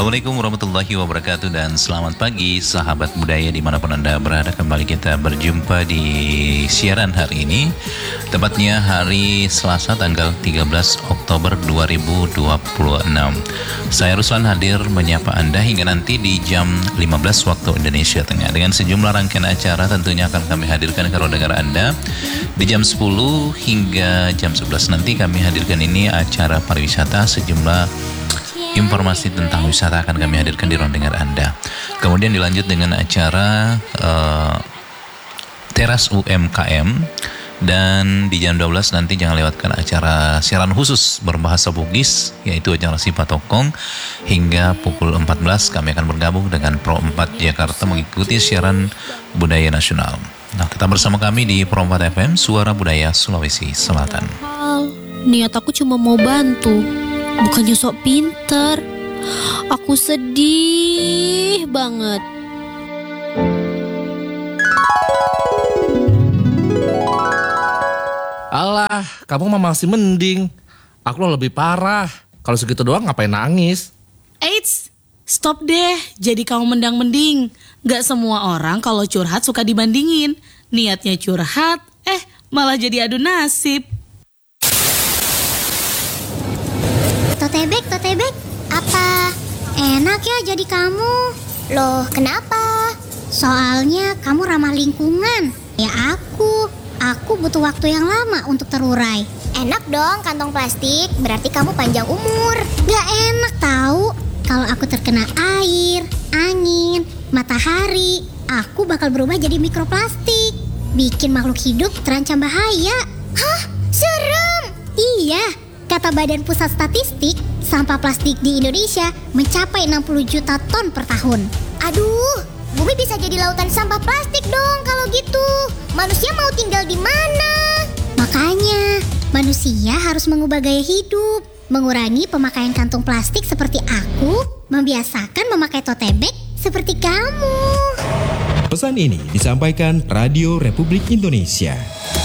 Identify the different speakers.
Speaker 1: Assalamualaikum warahmatullahi wabarakatuh dan selamat pagi sahabat budaya dimanapun Anda berada. Kembali kita berjumpa di siaran hari ini, tepatnya hari Selasa tanggal 13 Oktober 2026. Saya Ruslan hadir menyapa Anda hingga nanti di jam 15 waktu Indonesia Tengah dengan sejumlah rangkaian acara tentunya akan kami hadirkan ke ruang dengar Anda. Di jam 10 hingga jam 11 nanti kami hadirkan ini acara pariwisata, sejumlah informasi tentang wisata akan kami hadirkan di ruang dengar Anda. Kemudian dilanjut dengan acara Teras UMKM, dan di jam 12 nanti jangan lewatkan acara siaran khusus berbahasa Bugis, yaitu acara Sipatokong. Hingga pukul 14 kami akan bergabung dengan Pro 4 Jakarta mengikuti siaran budaya nasional. Nah, tetap bersama kami di Pro 4 FM, Suara Budaya Sulawesi Selatan.
Speaker 2: Niat aku cuma mau bantu, bukannya sok pinter. Aku sedih banget.
Speaker 3: Alah, kamu mah masih mending. Aku lo lebih parah. Kalau segitu doang ngapain nangis?
Speaker 4: Eits, stop deh. Jadi kamu mendang-mending. Gak semua orang kalau curhat suka dibandingin. Niatnya curhat, malah jadi adu nasib.
Speaker 5: Totebek, apa enak ya jadi kamu? Loh, kenapa? Soalnya kamu ramah lingkungan. Ya aku butuh waktu yang lama untuk terurai. Enak dong kantong plastik, berarti kamu panjang umur. Gak enak tahu. Kalau aku terkena air, angin, matahari, aku bakal berubah jadi mikroplastik. Bikin makhluk hidup terancam bahaya. Hah? Serem! Iya. Kata Badan Pusat Statistik, sampah plastik di Indonesia mencapai 60 juta ton per tahun. Aduh, bumi bisa jadi lautan sampah plastik dong kalau gitu. Manusia mau tinggal di mana? Makanya, manusia harus mengubah gaya hidup, mengurangi pemakaian kantong plastik seperti aku, membiasakan memakai tote bag seperti kamu.
Speaker 6: Pesan ini disampaikan Radio Republik Indonesia.